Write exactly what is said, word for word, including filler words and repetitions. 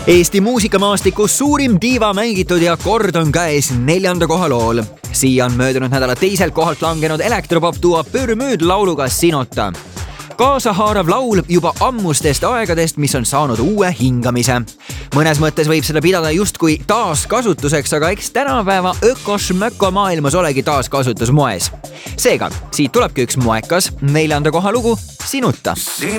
Eesti muusikamaastikus suurim diiva mängitud ja kord on käes neljanda koha lool. Siia on möödunud nädala teiselt kohalt langenud elektropop duo Pürmüüd lauluga Sinuta. Kaasahaarav laul juba ammustest aegadest, mis on saanud uue hingamise. Mõnes mõttes võib seda pidada justkui taaskasutuseks, aga eks tänapäeva ökošmöko maailmas olegi taaskasutus moes. Seega, siit tulebki üks moekas neljanda koha lugu Sinuta.